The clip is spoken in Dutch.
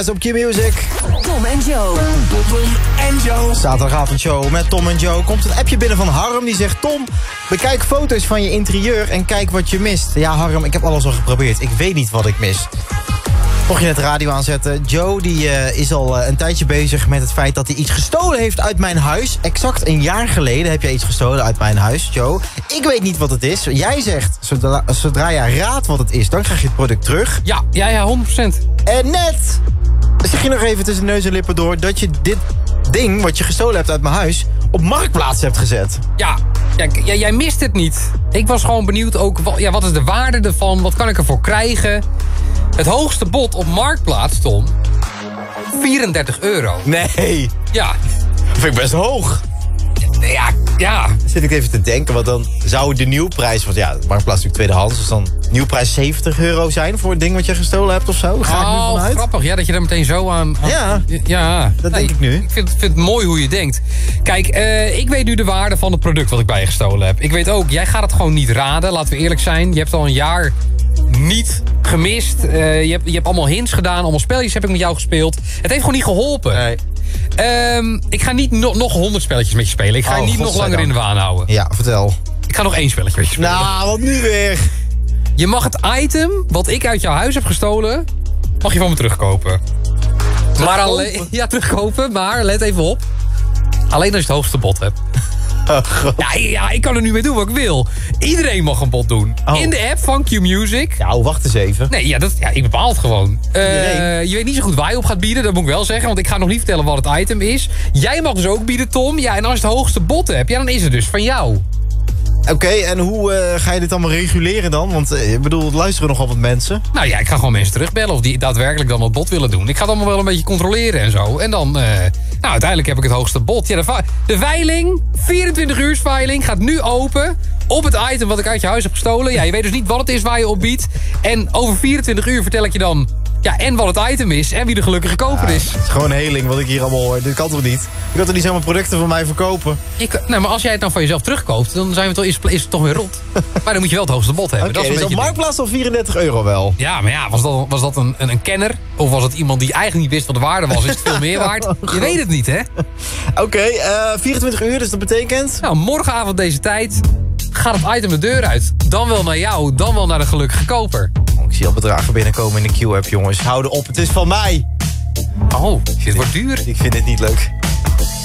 Op Q-Music. Tom en Joe. Tom en Joe. Zaterdagavondshow met Tom en Joe. Komt een appje binnen van Harm. Die zegt: Tom, bekijk foto's van je interieur en kijk wat je mist. Ja, Harm, ik heb alles al geprobeerd. Ik weet niet wat ik mis. Mocht je net de radio aanzetten. Joe die, is al een tijdje bezig met het feit dat hij iets gestolen heeft uit mijn huis. Exact een jaar geleden heb jij iets gestolen uit mijn huis, Joe. Ik weet niet wat het is. Jij zegt, zodra jij raadt wat het is, dan krijg je het product terug. Ja, 100%. En net zeg je nog even tussen neus en lippen door dat je dit ding wat je gestolen hebt uit mijn huis op Marktplaats hebt gezet. Ja, jij mist het niet. Ik was gewoon benieuwd ook, wat is de waarde ervan? Wat kan ik ervoor krijgen? Het hoogste bod op Marktplaats, Tom, €34. Nee, Ja. dat vind ik best hoog. Ja. Zit ik even te denken, want dan zou de nieuwprijs, want ja, Marktplaats is natuurlijk tweedehands, dus dan nieuwprijs €70 zijn voor het ding wat je gestolen hebt of zo. Ga ik nu vanuit? Grappig, ja, dat je daar meteen zo aan... Ja, dat denk ik nu. Ik vind het mooi hoe je denkt. Kijk, ik weet nu de waarde van het product wat ik bij je gestolen heb. Ik weet ook, jij gaat het gewoon niet raden, laten we eerlijk zijn. Je hebt al een jaar niet gemist. Je hebt allemaal hints gedaan, allemaal spelletjes heb ik met jou gespeeld. Het heeft gewoon niet geholpen. Nee. Ik ga niet nog 100 spelletjes met je spelen. Ik ga je niet nog langer in de waan houden. Ja, vertel. Ik ga nog 1 spelletje met je spelen. Nou, wat nu weer? Je mag het item wat ik uit jouw huis heb gestolen, mag je van me terugkopen. Maar alleen, terugkopen, maar let even op. Alleen als je het hoogste bod hebt. Oh, God. Ja, ik kan er nu mee doen wat ik wil. Iedereen mag een bod doen. Oh. In de app van Q-Music. Nou, wacht eens even. Nee, ik bepaal het gewoon. Iedereen? Je weet niet zo goed waar je op gaat bieden, dat moet ik wel zeggen. Want ik ga nog niet vertellen wat het item is. Jij mag dus ook bieden, Tom. Ja, en als je het hoogste bod hebt, dan is het dus van jou. Oké, en hoe ga je dit allemaal reguleren dan? Want ik bedoel, er luisteren nogal wat mensen. Nou ja, ik ga gewoon mensen terugbellen of die daadwerkelijk dan het bod willen doen. Ik ga het allemaal wel een beetje controleren en zo. En dan, uiteindelijk heb ik het hoogste bod. Ja, de veiling, 24 uur veiling, gaat nu open op het item wat ik uit je huis heb gestolen. Ja, je weet dus niet wat het is waar je op biedt. En over 24 uur vertel ik je dan, en wat het item is en wie de gelukkige koper is. Het is gewoon heling wat ik hier allemaal hoor. Dit kan toch niet? Je kan toch niet zomaar producten van mij verkopen? Maar als jij het dan van jezelf terugkoopt, dan is het toch weer rot. Maar dan moet je wel het hoogste bod hebben. Oké, dus op Marktplaats al €34 wel. Ja, maar was dat een kenner? Of was het iemand die eigenlijk niet wist wat de waarde was? Is het veel meer waard? Je weet het niet, hè? Oké, 24 uur, dus dat betekent? Nou, morgenavond deze tijd gaat het item de deur uit. Dan wel naar jou, dan wel naar de gelukkige koper. Ik zie al bedragen binnenkomen in de Q-app, jongens. Hou op, het is van mij. Oh, dit wordt duur. Ik vind het niet leuk.